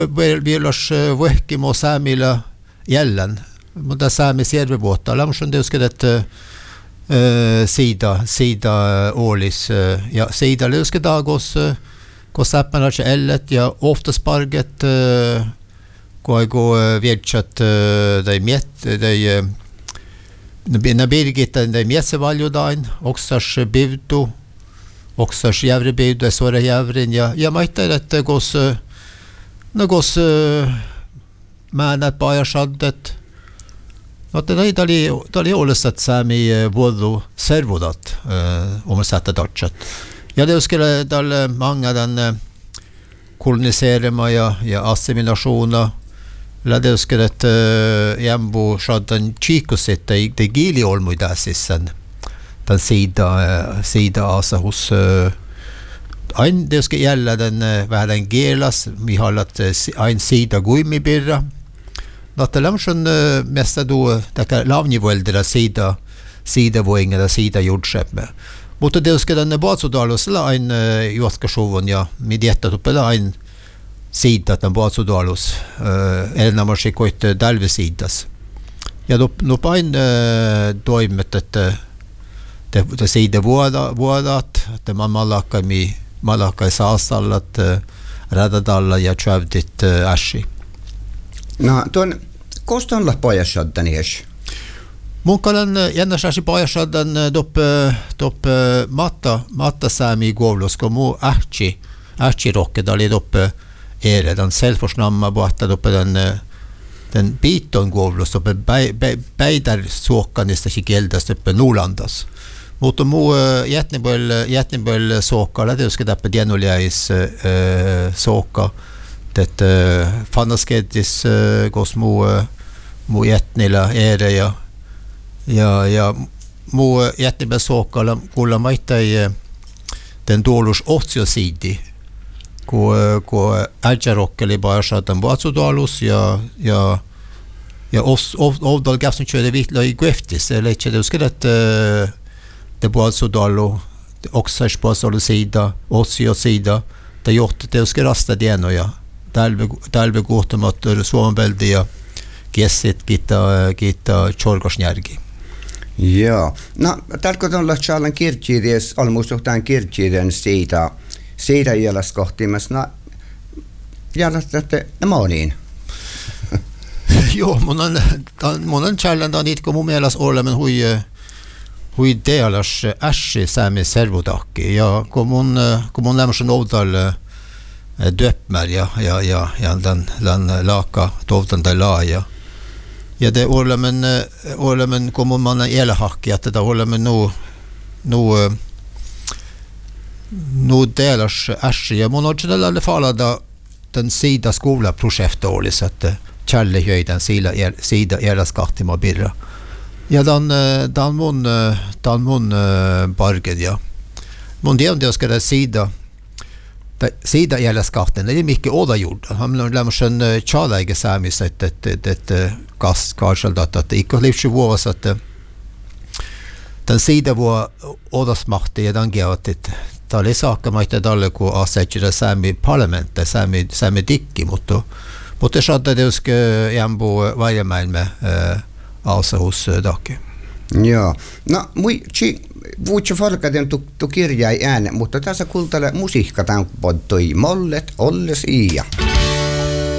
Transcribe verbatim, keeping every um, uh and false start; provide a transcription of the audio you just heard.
vielos võhkimo saamilla jällen. Mutta saami siervivuotta. Lämmösen teusket, että siitä, siitä ålis. Ja siitä lösket dagos, kun säppänä se ellet ja ofta sparget, kun jag går vietchat de miet, de när Birgit de mietsevaljudain, oksas bivdu, oksas jävri bivdu, så är jävrin ja ja maittar että gos nagos määnät pajasaddet. No det där oli oli ollesat sami vuodu servodat om man sätter dotchat. Ja det skulle dal många den kolonisering ja ja assimilation. La det skulle ett jämbo shaddan chico sitta i det gili olmuidasissen. Den sida sida asa hos ein det ska gälla den världen gelas vi har att en sida gummibirra. Att det lämschen mesta då det lavnivåldra sida sida voinga där sida jordskep med. Mutta det ska den badsodalus la en juoskashovon ja midjetta tupela en sida den badsodalus eller när man skickar ut dalvesidas. Ja då då på en doimet att det det sida vårda vårdat att man malaka mi malaka saasallat radadalla ja chavdit ashi. No tuon kostonla pojassaddanies. Mun kalan jännäsasi pojassaddan dop dop matta matta saami govlos ko mu ahchi ahchi rokke dali dop ere den selvforsnamma boatta dop den den biton govlos dop beidar såkanista kigeldas dop Norlandas. Mutta mu jätniböl jätniböl såkala det ska dop genoljais såka det fanaskedis gos mu mu jätnila ere ja ja ja mu jätniböl såkala kuulla maittai den dolus otsiosidi ko ko aljarokkeli baasatan vatsudalus ja ja ja os ovdal gafsen köde vitla i gweftis eller inte det skulle att det vatsudalo också spasalo sida otsiosida det gjort det ska rasta det igen och ja Dalve dalve gotomat suomveldia kessit kita kita chorgosnjärgi. Joo. No tarkoitan olla Charlan kirjires almustuhtaan kirjiren siitä siitä jälas kohtimas na jälastatte moniin. Joo, mun on mun on Charlan dan itko mun mielas olla men hui hui dealas ässi sami servodakki ja kun mun kun mun lämmäsen ovdal döpmär ja ja ja ja den den laka tovtan där la ja ja det orla men orla men kommer man ela hacka att det håller men nu nu nu delas äsch ja man har det alla fall då den sida skola projekt årligt så att Challe höj den sida sida era skatt i mobila ja dan dan mon dan mon bargen ja mon det det ska det sida sida gäller skatten det är mycket åda jord han lämnar sen chaläge sami så att det det gas kanske att det inte livs ju så att den sida var åda smart det den går att ta det saker man inte dalle ko asätta sami parlamentet sami sami dikki mutta mutta så att det ska jambo varje mal med alltså hos Dacke. Joo. No mui chi vuotsi folkaden tu tu kirjai ääne, mutta tässä kultale musiikka tämän poddoi mollet olles iia.